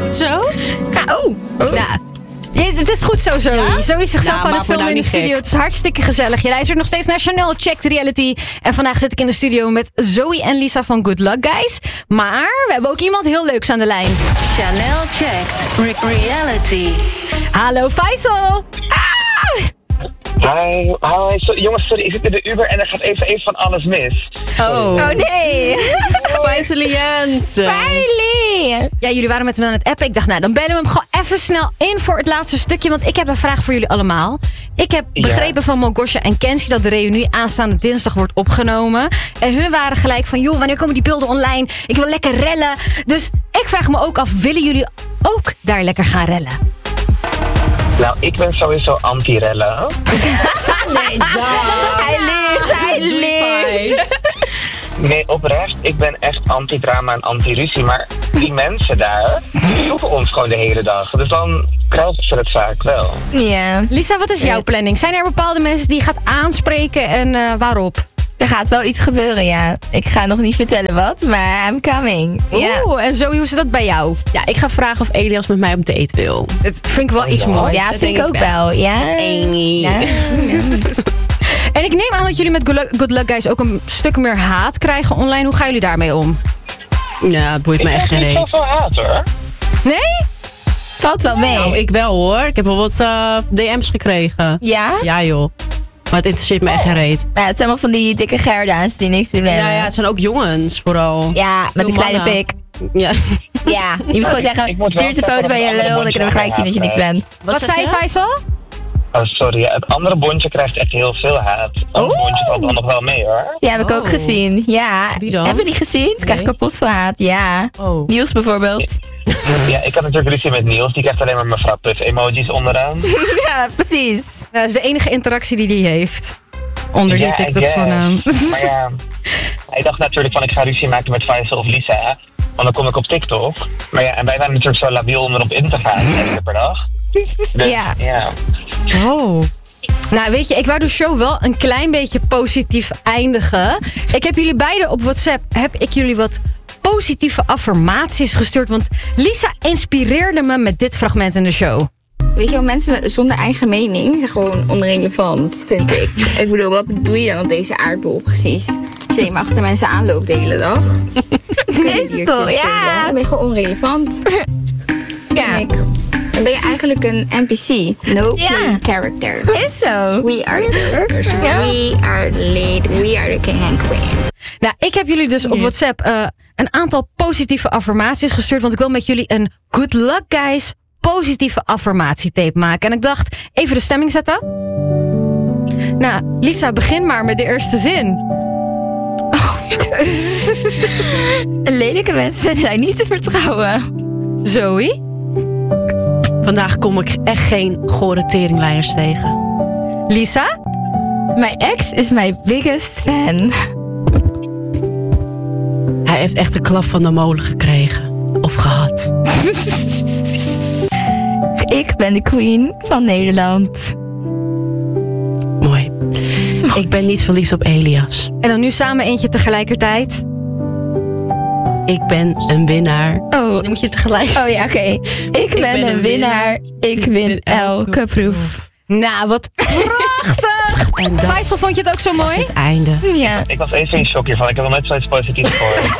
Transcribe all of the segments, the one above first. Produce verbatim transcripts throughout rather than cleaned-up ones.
Goed zo? Ga, oh. oh. Nou, je, het is goed zo, Zoe. Ja? Zoe is zichzelf Nou, aan het maak me filmen nou in de niet studio. gek. Het is hartstikke gezellig. Je luistert nog steeds naar Chanel Checked Reality. En vandaag zit ik in de studio met Zoe en Lisa van Good Luck Guys. Maar we hebben ook iemand heel leuks aan de lijn. Chanel Checked Reality. Hallo Faisal. Hi, hi, so, jongens, sorry, ik zit in de Uber en er gaat even, even van alles mis. Oh. Oh nee. Faisaliënt. Pijlie. Ja, jullie waren met me aan het appen. Ik dacht, nou, dan bellen we hem gewoon even snel in voor het laatste stukje. Want ik heb een vraag voor jullie allemaal. Ik heb Ja. begrepen van Mogosha en Kenshi dat de reunie aanstaande dinsdag wordt opgenomen. En hun waren gelijk van, joh, wanneer komen die beelden online? Ik wil lekker rellen. Dus ik vraag me ook af, willen jullie ook daar lekker gaan rellen? Nou, ik ben sowieso anti-rellen. Nee, hij leert, hij leert. Nee, oprecht, ik ben echt anti-drama en anti-ruzie. Maar die mensen daar, die zoeken ons gewoon de hele dag. Dus dan krijgen ze het vaak wel. Ja. Lisa, wat is jouw planning? Zijn er bepaalde mensen die je gaat aanspreken en uh, waarop? Er gaat wel iets gebeuren, ja. Ik ga nog niet vertellen wat, maar I'm coming. Ja. Oeh, en Zoe, hoe is dat bij jou? Ja, ik ga vragen of Elias met mij op date wil. Dat vind ik wel iets ja. moois. Ja, dat vind ik denk ook ik wel. Ja. Amy. Ja. En ik neem aan dat jullie met Good Luck, Good Luck Guys ook een stuk meer haat krijgen online. Hoe gaan jullie daarmee om? Ja, het boeit Ik me echt heb geen niet reet. zoveel haat, hoor. Nee? Valt wel mee. Nou, ik wel hoor. Ik heb wel wat uh, D M's gekregen. Ja? Ja joh. Maar het interesseert me echt geen reet. Maar ja, het zijn allemaal van die dikke Gerda's die niks te doen hebben. Nou ja, het zijn ook jongens vooral. Ja, met Veel een kleine mannen. pik. Ja. Ja, je moet gewoon Ik zeggen, moet wel stuur eens een zeggen foto dat van je het lul, andere dan kunnen we gelijk zien dat je niks bondje bent. Wat, zeg zei je, je? Faisal? Oh, sorry, het andere bondje krijgt echt heel veel haat. Het andere Oeh. bondje valt dan nog wel mee, hoor. Ja, heb ik ook Oh. gezien. Ja. Wie dan? Heb je die gezien? Ik krijg Nee. kapot van haat. Ja. Oh. Niels bijvoorbeeld. Ja, ik had natuurlijk ruzie met Niels. Die krijgt alleen maar mevrouw Puff emojis onderaan. Ja, precies. Nou, dat is de enige interactie die hij heeft. Onder die Ja, I TikToks van guess. hem. Maar ja, hij dacht natuurlijk van ik ga ruzie maken met Faisal of Lisa. Want dan kom ik op TikTok. Maar ja, en wij waren natuurlijk zo labiel om erop in te gaan. Één keer per dag. Dus, Ja. ja. Oh. Nou, weet je, ik wou de show wel een klein beetje positief eindigen. Ik heb jullie beiden op WhatsApp, heb ik jullie wat positieve affirmaties gestuurd. Want Lisa inspireerde me met dit fragment in de show. Weet je wel, mensen zonder eigen mening zijn gewoon onrelevant, vind ik. Ik bedoel, wat doe je dan op deze aardbol precies? Als je maar achter mensen aanloopt de hele dag. Is het toch? Ja. Dan ben je gewoon onrelevant. Ja. Vind ik. Dan ben je eigenlijk een N P C. No Ja. play character. Is zo. We are the characters. Ja. We are the lead. We are the king and queen. Nou, ik heb jullie dus op WhatsApp uh, een aantal positieve affirmaties gestuurd. Want ik wil met jullie een Good Luck Guys positieve affirmatietape maken. En ik dacht, even de stemming zetten. Nou, Lisa, begin maar met de eerste zin. Lelijke mensen zijn niet te vertrouwen. Zoe? Vandaag kom ik echt geen gore teringleiers tegen. Lisa? Mijn ex is mijn biggest fan. Hij heeft echt een klap van de molen gekregen. Of gehad. Ik ben de queen van Nederland. Mooi. Ik ben niet verliefd op Elias. En dan nu samen eentje tegelijkertijd. Ik ben een winnaar. Oh, Dan moet je tegelijk. oh ja, oké. Ik, ben een winnaar. Ik win elke proef. Nou, wat prachtig! En dat Faisal, vond je het ook zo was mooi? het einde. Ja. Ik was even in shock hiervan. Ik heb nog net zoiets positiefs gehoord.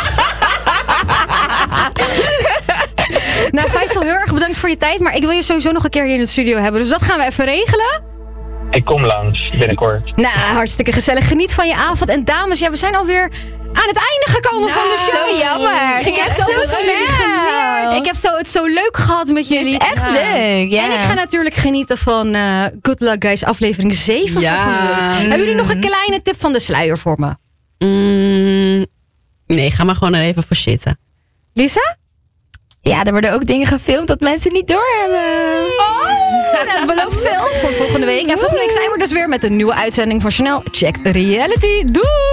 Nou, Faisal, heel erg bedankt voor je tijd. Maar ik wil je sowieso nog een keer hier in de studio hebben. Dus dat gaan we even regelen. Ik kom langs, binnenkort. Nou, hartstikke gezellig. Geniet van je avond. En dames, ja, we zijn alweer aan het einde gekomen van de show. Zo jammer. Ik Ging heb echt zo zo van jullie snel. geleerd. Ik heb zo, het zo leuk gehad met jullie. Echt leuk, ja. En ik ga natuurlijk genieten van uh, Good Luck Guys aflevering zeven. Ja. volgende week. Hebben jullie nog een kleine tip van de sluier voor me? Mm, nee, ga maar gewoon er even voor zitten. Lisa? Ja, er worden ook dingen gefilmd dat mensen niet doorhebben. Oh, dat belooft veel voor volgende week. En volgende week zijn we dus weer met een nieuwe uitzending van Chanel Checked Reality. Doei!